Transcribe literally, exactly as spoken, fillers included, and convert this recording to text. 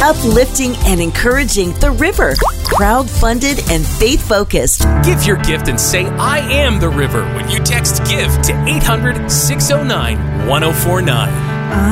Uplifting and encouraging The River. Crowd-funded and faith-focused. Give your gift and say, I am The River, when you text GIVE to eight hundred, six oh nine, one oh four nine.